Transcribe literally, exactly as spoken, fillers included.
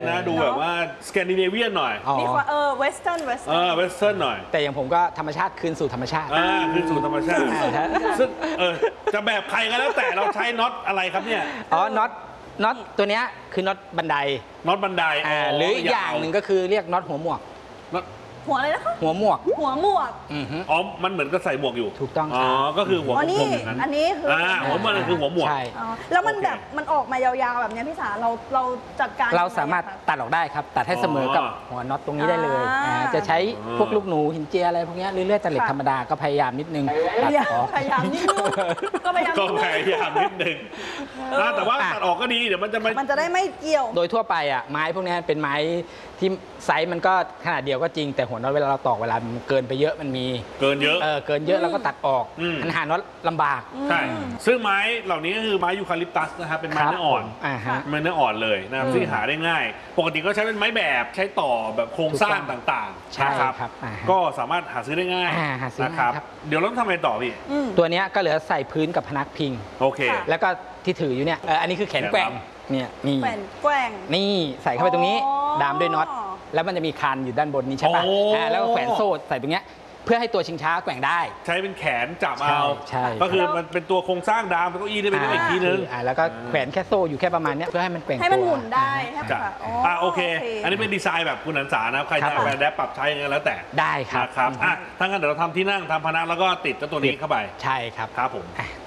นะดูแบบว่าสแกนดิเนเวียนหน่อยมีความเออเวสเทิร์นเวสเทิร์นเออเวสเทิร์นหน่อยแต่อย่างผมก็ธรรมชาติคืนสู่ธรรมชาติอ่าคืนสู่ธรรมชาติซึ่งเออจะแบบใครก็แล้วแต่เราใช้น็อตอะไรครับเนี่ยอ๋อน็อตน็อตตัวเนี้ยคือน็อตบันไดน็อตบันไดอ่าหรืออีกอย่างหนึ่งก็คือเรียกน็อตหัวหมวกน็อตหัวอะไรนะคะหัวหมวกหัวหมวกอ๋อมันเหมือนกับใส่หมวกอยู่ถูกต้องอ๋อก็คือหัวหมวกอย่างนั้นอันนี้คืออ่าหัวมันคือหัวหมวกใช่แล้วมันแบบมันออกมายาวๆแบบนี้พี่สาเราเราจัดการเราสามารถตัดออกได้ครับตัดให้เสมอกับหัวน็อตตรงนี้ได้เลยจะใช้พวกลูกหนูหินเจียอะไรพวกนี้หรือเลื่อยตะเหล็กธรรมดาก็พยายามนิดนึงตัดออกพยายามนิดนึงก็พยายามก็พยายามนิดนึงแต่ว่าตัดออกก็ดีเดี๋ยวมันจะมันจะได้ไม่เกี่ยวโดยทั่วไปอ่ะไม้พวกนี้เป็นไม้ที่ไซส์มันก็ขนาดเดียวก็จริงแต่หัวน็อตเวลาเราตอกเวลาเกินไปเยอะมันมีเกินเยอะเออเกินเยอะแล้วก็ตัดออกมันหาน็อตลำบากใช่ซึ่งไม้เหล่านี้ก็คือไม้ยูคาลิปตัสนะครับเป็นไม้เนื้ออ่อนไม้เนื้ออ่อนเลยนะครับซึ่งหาได้ง่ายปกติก็ใช้เป็นไม้แบบใช้ต่อแบบโครงสร้างต่างๆใช่ครับก็สามารถหาซื้อได้ง่ายนะครับเดี๋ยวเราต้องทำอะไรต่อพี่ตัวนี้ก็เหลือใส่พื้นกับพนักพิงโอเคแล้วก็ที่ถืออยู่เนี่ยอันนี้คือแขนแกว่งเนี่ยนี่แขนแกว่งนี่ใส่เข้าไปตรงนี้ดามด้วยน็อตแล้วมันจะมีคันอยู่ด้านบนนี้ใช่ป่ะแล้วก็แขวนโซ่ใส่ตรงเนี้ยเพื่อให้ตัวชิงช้าแกว่งได้ใช้เป็นแขนจับเอาใช่ก็คือมันเป็นตัวโครงสร้างดามเป็นเก้าอี้ได้เป็นอีกทีนึงแล้วก็แขวนแค่โซ่อยู่แค่ประมาณนี้เพื่อให้มันแกว่งให้มันหมุนได้จ้ะอ่าโอเคอันนี้เป็นดีไซน์แบบคุณหันษานะใครจะแบบแดปปรับใช้ยังไงแล้วแต่ได้ครับครับอ่ะถ้างั้นเดี๋ยวเราทำที่นั่งทำพนักแล้วก็ติดเจ้าตัวนี้เข้าไปใช่ครับครับผม